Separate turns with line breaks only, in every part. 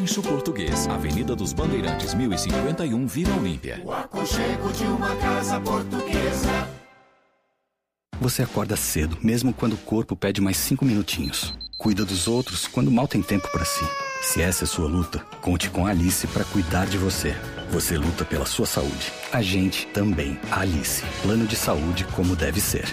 Rancho Português, Avenida dos Bandeirantes, 1051, Vila Olímpia.
O aconchego de uma casa portuguesa.
Você acorda cedo, mesmo quando o corpo pede mais 5 minutinhos. Cuida dos outros quando mal tem tempo para si. Se essa é sua luta, conte com a Alice para cuidar de você. Você luta pela sua saúde. A gente também. A Alice. Plano de saúde como deve ser.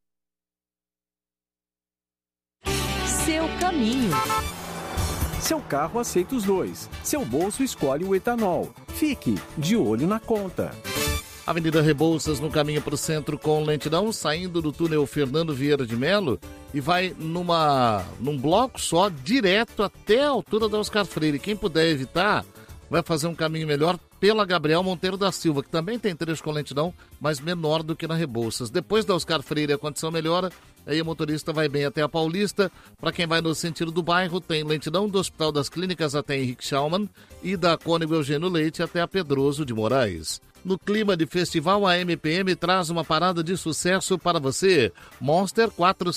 Seu caminho.
Seu carro aceita os dois. Seu bolso escolhe o etanol. Fique de olho na conta.
Avenida Rebouças, no caminho para o centro com lentidão, saindo do túnel Fernando Vieira de Melo e vai num bloco só, direto até a altura da Oscar Freire. Quem puder evitar, vai fazer um caminho melhor pela Gabriel Monteiro da Silva, que também tem trecho com lentidão, mas menor do que na Rebouças. Depois da Oscar Freire a condição melhora, aí o motorista vai bem até a Paulista. Para quem vai no sentido do bairro, tem lentidão do Hospital das Clínicas até Henrique Schaumann e da Cônego Eugênio Leite até a Pedroso de Moraes. No clima de festival, a MPM traz uma parada de sucesso para você. Monster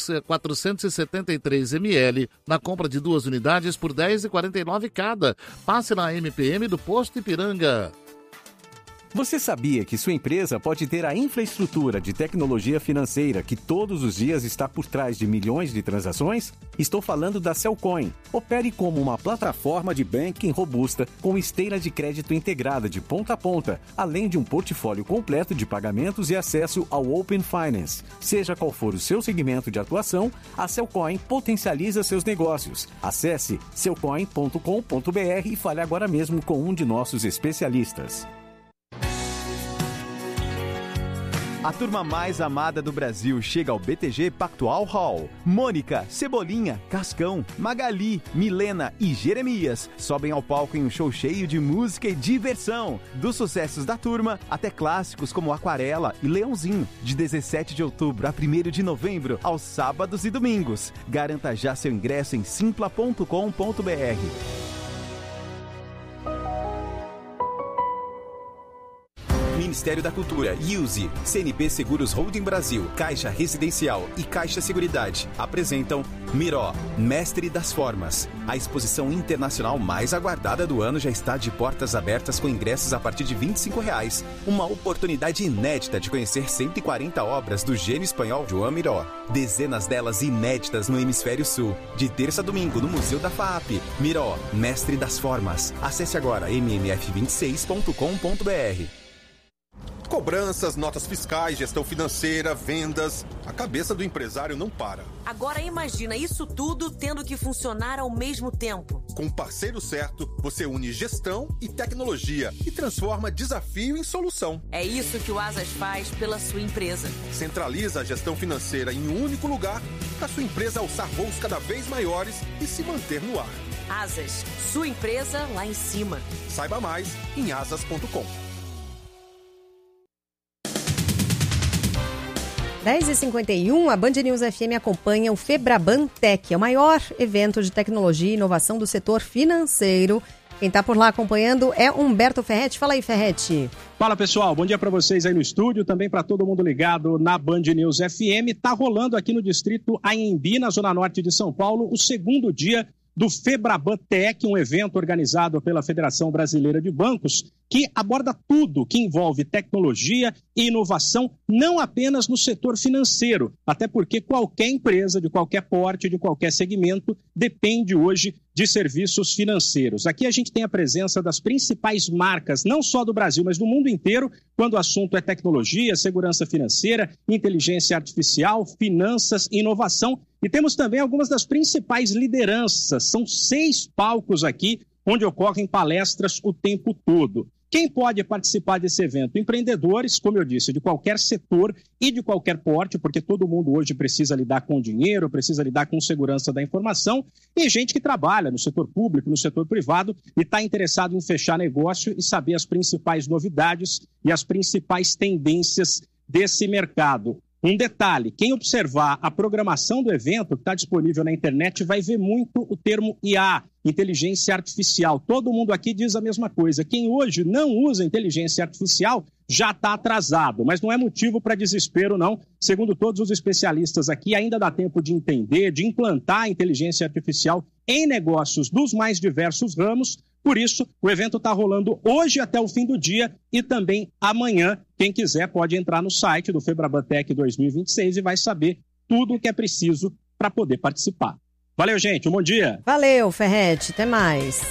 473 ml, na compra de 2 unidades por R$ 10,49 cada. Passe na MPM do Posto Ipiranga.
Você sabia que sua empresa pode ter a infraestrutura de tecnologia financeira que todos os dias está por trás de milhões de transações? Estou falando da Cellcoin. Opere como uma plataforma de banking robusta com esteira de crédito integrada de ponta a ponta, além de um portfólio completo de pagamentos e acesso ao Open Finance. Seja qual for o seu segmento de atuação, a Cellcoin potencializa seus negócios. Acesse cellcoin.com.br e fale agora mesmo com um de nossos especialistas.
A turma mais amada do Brasil chega ao BTG Pactual Hall. Mônica, Cebolinha, Cascão, Magali, Milena e Jeremias sobem ao palco em um show cheio de música e diversão. Dos sucessos da turma até clássicos como Aquarela e Leãozinho. De 17 de outubro a 1º de novembro, aos sábados e domingos. Garanta já seu ingresso em simpla.com.br.
Ministério da Cultura, IUSE, CNP Seguros Holding Brasil, Caixa Residencial e Caixa Seguridade apresentam Miró, Mestre das Formas. A exposição internacional mais aguardada do ano já está de portas abertas com ingressos a partir de R$ 25,00. Uma oportunidade inédita de conhecer 140 obras do gênio espanhol Joan Miró. Dezenas delas inéditas no Hemisfério Sul. De terça a domingo no Museu da FAAP. Miró, Mestre das Formas. Acesse agora mmf26.com.br.
Cobranças, notas fiscais, gestão financeira, vendas. A cabeça do empresário não para.
Agora imagina isso tudo tendo que funcionar ao mesmo tempo.
Com o parceiro certo, você une gestão e tecnologia e transforma desafio em solução.
É isso que o Asas faz pela sua empresa.
Centraliza a gestão financeira em um único lugar para sua empresa alçar voos cada vez maiores e se manter no ar.
Asas, sua empresa lá em cima.
Saiba mais em asas.com.
10h51, a Band News FM acompanha o Febraban Tech, é o maior evento de tecnologia e inovação do setor financeiro. Quem está por lá acompanhando é Humberto Ferretti. Fala aí, Ferretti.
Fala, pessoal. Bom dia para vocês aí no estúdio, também para todo mundo ligado na Band News FM. Está rolando aqui no distrito Anhembi, na zona norte de São Paulo, o segundo dia do Febraban Tech, um evento organizado pela Federação Brasileira de Bancos, que aborda tudo que envolve tecnologia e inovação, não apenas no setor financeiro, até porque qualquer empresa, de qualquer porte, de qualquer segmento, depende hoje de serviços financeiros. Aqui a gente tem a presença das principais marcas, não só do Brasil, mas do mundo inteiro, quando o assunto é tecnologia, segurança financeira, inteligência artificial, finanças e inovação. E temos também algumas das principais lideranças. São 6 palcos aqui, onde ocorrem palestras o tempo todo. Quem pode participar desse evento? Empreendedores, como eu disse, de qualquer setor e de qualquer porte, porque todo mundo hoje precisa lidar com dinheiro, precisa lidar com segurança da informação, e gente que trabalha no setor público, no setor privado, e está interessado em fechar negócio e saber as principais novidades e as principais tendências desse mercado. Um detalhe, quem observar a programação do evento, que está disponível na internet, vai ver muito o termo IA, inteligência artificial. Todo mundo aqui diz a mesma coisa. Quem hoje não usa inteligência artificial já está atrasado, mas não é motivo para desespero, não. Segundo todos os especialistas aqui, ainda dá tempo de entender, de implantar a inteligência artificial em negócios dos mais diversos ramos, Por isso, o evento está rolando hoje até o fim do dia e também amanhã. Quem quiser pode entrar no site do Febraban Tech 2026 e vai saber tudo o que é preciso para poder participar. Valeu, gente. Um bom dia.
Valeu, Ferretti. Até mais.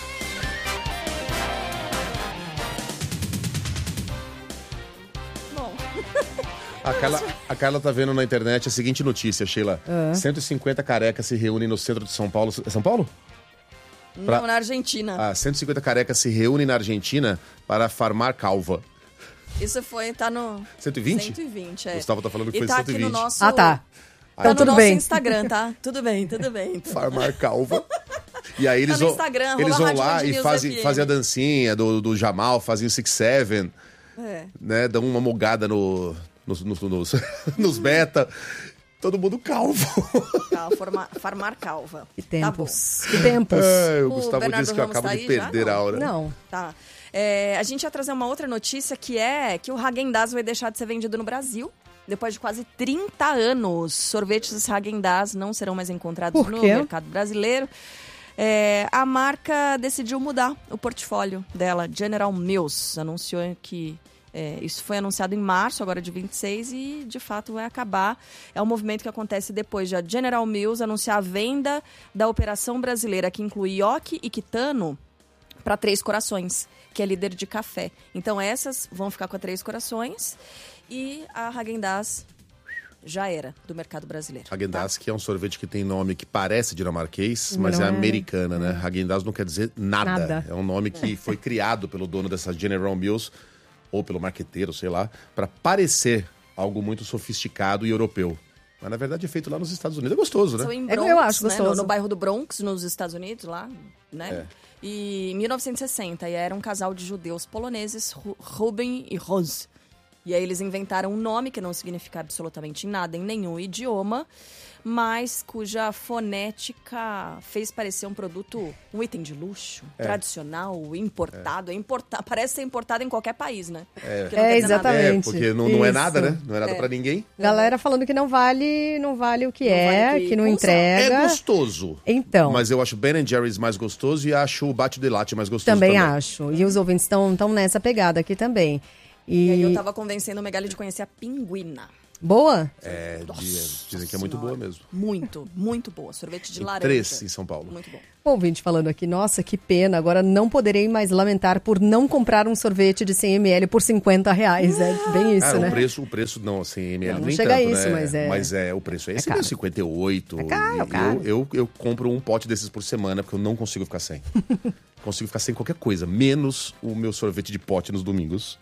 A Carla tá vendo na internet a seguinte notícia, Sheila. 150 carecas se reúnem no centro de São Paulo. É São Paulo?
Não, na Argentina.
150 carecas se reúnem na Argentina para farmar calva.
Isso tá no...
120?
120,
Gustavo tá falando que foi
tá
120.
Aqui no nosso...
tá.
Então
tudo
no nosso
bem.
Instagram, tá? Tudo bem.
Farmar calva. E aí eles
no
vão,
Instagram,
eles vão lá
Band
e
News
fazem a dancinha do Jamal, fazem o 6-7, né? Dão uma mogada nos beta. Todo mundo calvo.
Farmar calva.
Que tempos.
Tá
que tempos.
O Gustavo disse que eu acabo de perder a aura.
Não.
Tá. A gente ia trazer uma outra notícia que o Häagen-Dazs vai deixar de ser vendido no Brasil. Depois de quase 30 anos, sorvetes Häagen-Dazs não serão mais encontrados no mercado brasileiro. A marca decidiu mudar o portfólio dela. General Mills anunciou que... isso foi anunciado em março, agora de 26, e de fato vai acabar. É um movimento que acontece depois de a General Mills anunciar a venda da operação brasileira, que inclui Yoki e Kitano, para Três Corações, que é líder de café. Então essas vão ficar com a Três Corações e a Häagen-Dazs já era do mercado brasileiro.
Häagen-Dazs, que é um sorvete que tem nome que parece dinamarquês, mas é americana, né? Häagen-Dazs não quer dizer nada. É um nome que foi criado pelo dono dessa General Mills, ou pelo marqueteiro, sei lá, para parecer algo muito sofisticado e europeu. Mas, na verdade, é feito lá nos Estados Unidos. É gostoso, né?
São em Bronx,
eu acho gostoso.
No bairro do Bronx, nos Estados Unidos, lá, né? E em 1960, e era um casal de judeus poloneses, Ruben e Rose. E aí eles inventaram um nome que não significa absolutamente nada em nenhum idioma, mas cuja fonética fez parecer um produto, um item de luxo, tradicional, importado. Parece ser importado em qualquer país, né?
Exatamente.
Porque não é nada, né? Não é nada pra ninguém.
Galera falando que não vale o que que não entrega.
É gostoso.
Então.
Mas eu acho Ben & Jerry's mais gostoso e acho o Bate de Latte mais gostoso também.
Acho. E os ouvintes estão nessa pegada aqui também.
E aí eu tava convencendo o Megali de conhecer a Pinguina.
Boa?
Dizem que é muito boa mesmo.
Muito, muito boa. Sorvete de laranja.
3 em São Paulo.
Muito bom.
O ouvinte falando aqui, nossa, que pena, agora não poderei mais lamentar por não comprar um sorvete de 100 ml por R$50. É bem isso, né?
O preço não, 100 ml
não
nem
chega
tanto,
a isso,
né?
mas
o preço é esse,
caro.
58.
É caro.
Eu compro um pote desses por semana, porque eu não consigo ficar sem. Consigo ficar sem qualquer coisa, menos o meu sorvete de pote nos domingos.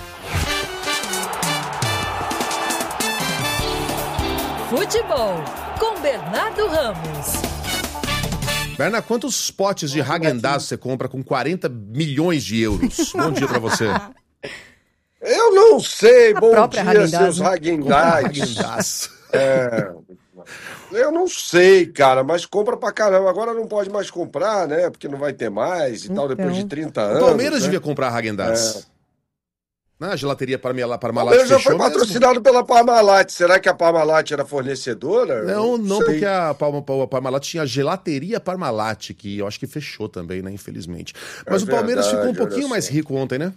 Futebol, com Bernardo Ramos.
Berna, quantos potes de Häagen-Dazs você compra com 40 milhões de euros? Bom dia pra você.
Eu não sei, bom dia, seus
Häagen-Dazs.
Eu não sei, cara, mas compra pra caramba. Agora não pode mais comprar, né? Porque não vai ter mais e tal, depois de 30 anos.
O Palmeiras devia comprar Häagen-Dazs. A gelateria Parmalat fechou
já foi patrocinado pela Parmalat. Será que a Parmalat era fornecedora?
Não, porque a Parmalat tinha a gelateria Parmalat, que eu acho que fechou também, né? Infelizmente. Mas o Palmeiras ficou um pouquinho mais rico ontem, né?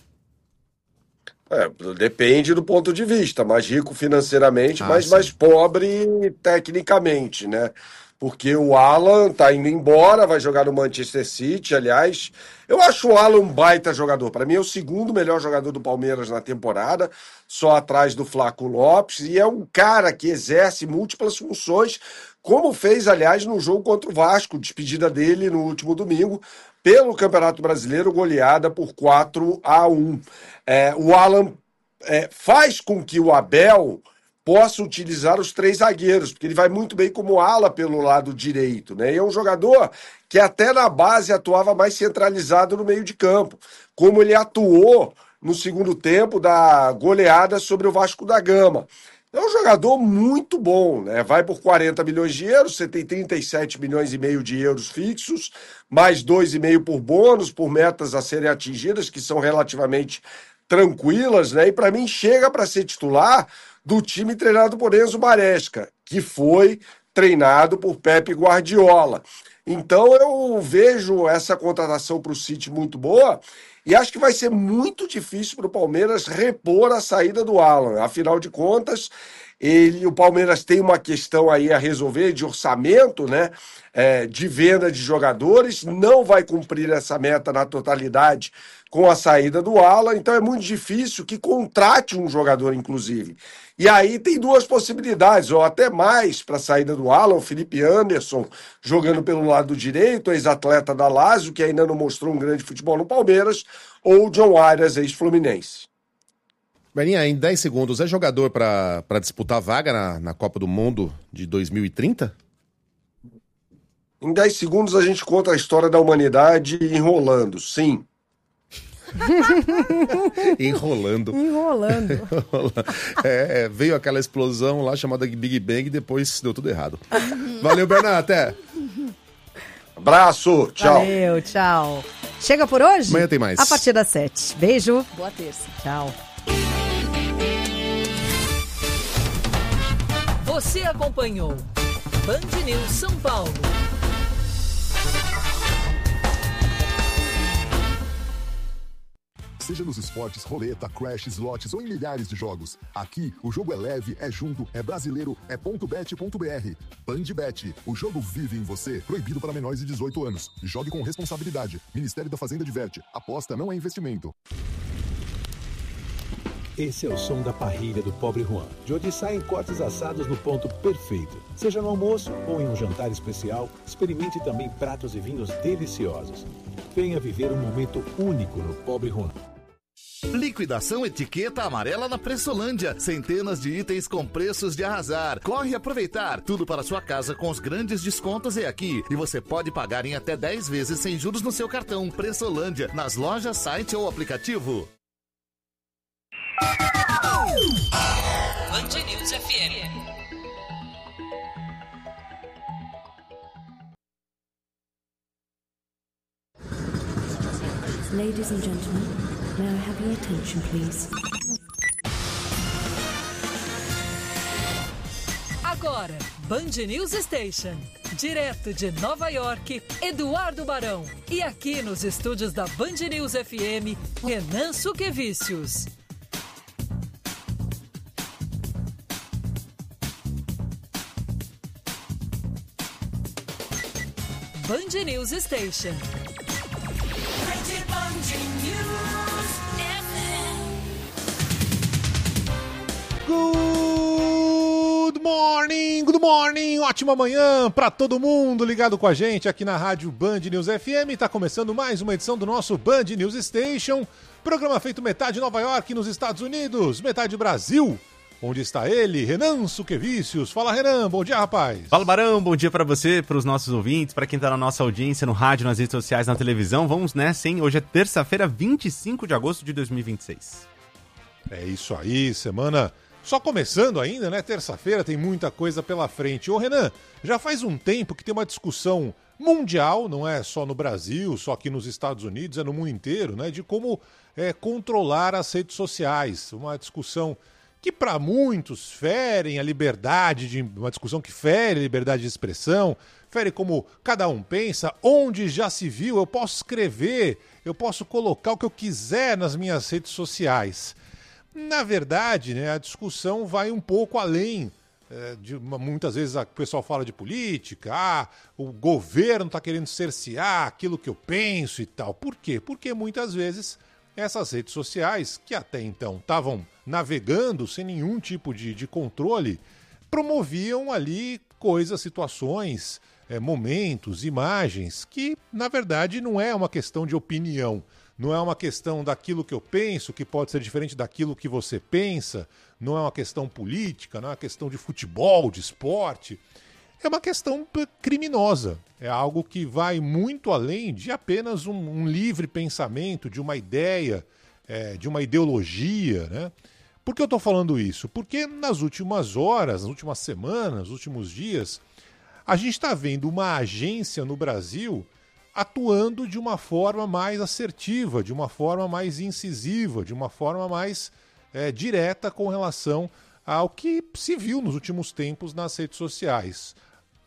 Depende do ponto de vista. Mais rico financeiramente, mas mais pobre tecnicamente, né? Porque o Alan tá indo embora, vai jogar no Manchester City, aliás. Eu acho o Alan um baita jogador. Para mim é o segundo melhor jogador do Palmeiras na temporada, só atrás do Flaco Lopes. E é um cara que exerce múltiplas funções, como fez, aliás, no jogo contra o Vasco, despedida dele no último domingo, pelo Campeonato Brasileiro, goleada por 4-1. O Alan faz com que o Abel possa utilizar os 3 zagueiros, porque ele vai muito bem como ala pelo lado direito, né? E é um jogador que até na base atuava mais centralizado no meio de campo, como ele atuou no segundo tempo da goleada sobre o Vasco da Gama. É um jogador muito bom, né? Vai por 40 milhões de euros, você tem 37 milhões e meio de euros fixos, mais 2,5 por bônus, por metas a serem atingidas, que são relativamente tranquilas, né? E para mim chega para ser titular do time treinado por Enzo Maresca, que foi treinado por Pepe Guardiola. Então eu vejo essa contratação para o City muito boa e acho que vai ser muito difícil para o Palmeiras repor a saída do Alan. Afinal de contas, o Palmeiras tem uma questão aí a resolver de orçamento, né? De venda de jogadores, não vai cumprir essa meta na totalidade com a saída do Alan, então é muito difícil que contrate um jogador, inclusive. E aí tem duas possibilidades, ou até mais para a saída do Alan, o Felipe Anderson jogando pelo lado direito, ex-atleta da Lazio, que ainda não mostrou um grande futebol no Palmeiras, ou o John Arias, ex-Fluminense.
Beninha, em 10 segundos, é jogador para disputar a vaga na Copa do Mundo de 2030?
Em 10 segundos a gente conta a história da humanidade enrolando, sim.
Enrolando. Veio aquela explosão lá chamada Big Bang e depois deu tudo errado. Valeu, Bernardo, até.
Abraço, tchau.
Valeu, tchau. Chega por hoje?
Amanhã tem mais.
A partir das 7. Beijo.
Boa terça.
Tchau.
Você acompanhou Band News São Paulo.
Seja nos esportes, roleta, crash, slots ou em milhares de jogos. Aqui, o jogo é leve, é junto, é brasileiro, é .bet.br. BandBet, o jogo vive em você. Proibido para menores de 18 anos. Jogue com responsabilidade. Ministério da Fazenda diverte. Aposta não é investimento.
Esse é o som da parrilha do Pobre Juan, de onde saem cortes assados no ponto perfeito. Seja no almoço ou em um jantar especial, experimente também pratos e vinhos deliciosos. Venha viver um momento único no Pobre Juan.
Liquidação Etiqueta Amarela na Pressolândia. Centenas de itens com preços de arrasar. Corre aproveitar. Tudo para sua casa com os grandes descontos é aqui. E você pode pagar em até 10 vezes sem juros no seu cartão. Pressolândia, nas lojas, site ou aplicativo.
Band News FM.
Ladies and gentlemen, may I have your attention, please?
Agora, Band News Station. Direto de Nova York, Eduardo Barão. E aqui nos estúdios da Band News FM, Renan Suquevicius. Band News Station.
Good morning, ótima manhã para todo mundo ligado com a gente aqui na rádio Band News FM. Tá começando mais uma edição do nosso Band News Station, programa feito metade Nova York nos Estados Unidos, metade Brasil. Onde está ele, Renan Suquevicius. Fala, Renan, bom dia, rapaz.
Fala, Barão, bom dia pra você, pros nossos ouvintes, pra quem tá na nossa audiência, no rádio, nas redes sociais, na televisão. Vamos nessa, hein? Hoje é terça-feira, 25 de agosto de 2026.
É isso aí, semana só começando ainda, né? Terça-feira tem muita coisa pela frente. Ô, Renan, já faz um tempo que tem uma discussão mundial, não é só no Brasil, só aqui nos Estados Unidos, é no mundo inteiro, né? De como controlar as redes sociais. Uma discussão que para muitos ferem a liberdade, uma discussão que fere a liberdade de expressão, fere como cada um pensa, onde já se viu, eu posso escrever, eu posso colocar o que eu quiser nas minhas redes sociais. Na verdade, né, a discussão vai um pouco além. Muitas vezes o pessoal fala de política, o governo está querendo cercear aquilo que eu penso e tal. Por quê? Porque muitas vezes essas redes sociais, que até então estavam navegando sem nenhum tipo de controle, promoviam ali coisas, situações, momentos, imagens, que na verdade não é uma questão de opinião, não é uma questão daquilo que eu penso, que pode ser diferente daquilo que você pensa, não é uma questão política, não é uma questão de futebol, de esporte, é uma questão criminosa, é algo que vai muito além de apenas um livre pensamento, de uma ideia, de uma ideologia, né? Por que eu estou falando isso? Porque nas últimas horas, nas últimas semanas, nos últimos dias, a gente está vendo uma agência no Brasil atuando de uma forma mais assertiva, de uma forma mais incisiva, de uma forma mais direta com relação ao que se viu nos últimos tempos nas redes sociais.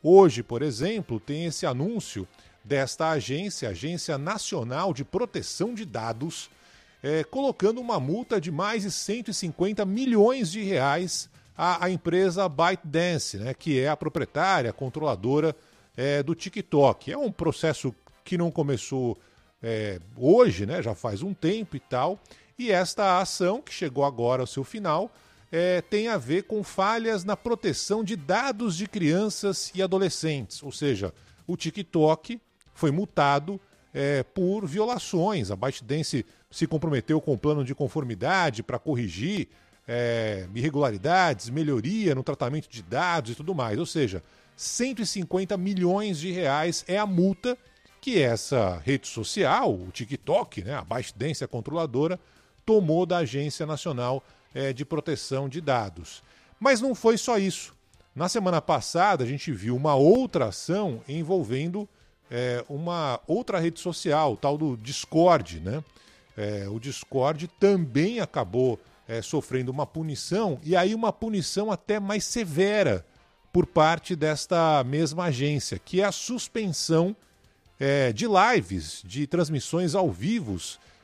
Hoje, por exemplo, tem esse anúncio desta agência, Agência Nacional de Proteção de Dados, colocando uma multa de mais de 150 milhões de reais à empresa ByteDance, né, que é a proprietária, a controladora do TikTok. É um processo que não começou hoje, né, já faz um tempo e tal, e esta ação, que chegou agora ao seu final, tem a ver com falhas na proteção de dados de crianças e adolescentes, ou seja, o TikTok foi multado por violações. A ByteDance se comprometeu com o plano de conformidade para corrigir irregularidades, melhoria no tratamento de dados e tudo mais. Ou seja, 150 milhões de reais é a multa que essa rede social, o TikTok, né, a ByteDance, a controladora, tomou da Agência Nacional de Proteção de Dados. Mas não foi só isso. Na semana passada, a gente viu uma outra ação envolvendo uma outra rede social, o tal do Discord, né? O Discord também acabou sofrendo uma punição, e aí uma punição até mais severa por parte desta mesma agência, que é a suspensão de lives, de transmissões ao vivo,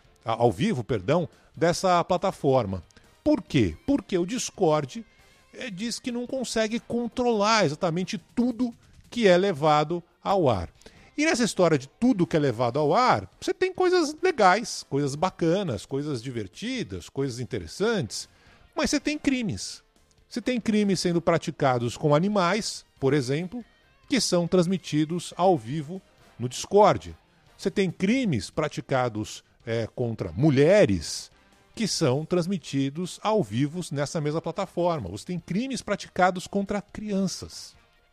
dessa plataforma. Por quê? Porque o Discord diz que não consegue controlar exatamente tudo que é levado ao ar. E nessa história de tudo que é levado ao ar, você tem coisas legais, coisas bacanas, coisas divertidas, coisas interessantes, mas você tem crimes. Você tem crimes sendo praticados com animais, por exemplo, que são transmitidos ao vivo no Discord. Você tem crimes praticados contra mulheres, que são transmitidos ao vivo nessa mesma plataforma. Você tem crimes praticados contra crianças.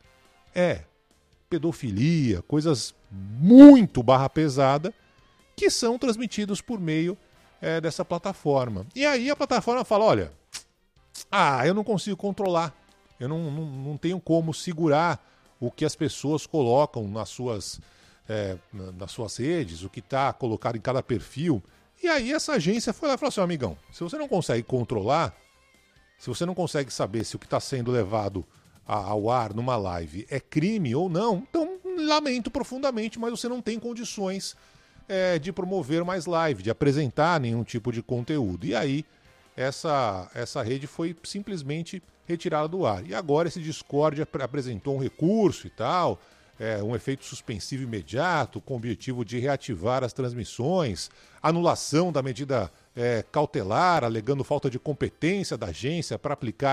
Pedofilia, coisas muito barra pesada, que são transmitidos por meio dessa plataforma. E aí a plataforma fala, olha, eu não consigo controlar, eu não tenho como segurar o que as pessoas colocam nas suas redes, o que está colocado em cada perfil. E aí essa agência foi lá e falou assim, amigão, se você não consegue controlar, se você não consegue saber se o que está sendo levado ao ar numa live é crime ou não, então lamento profundamente, mas você não tem condições de promover mais live, de apresentar nenhum tipo de conteúdo. E aí essa rede foi simplesmente retirada do ar. E agora esse Discord apresentou um recurso e tal, um efeito suspensivo imediato, com o objetivo de reativar as transmissões, anulação da medida cautelar, alegando falta de competência da agência para aplicar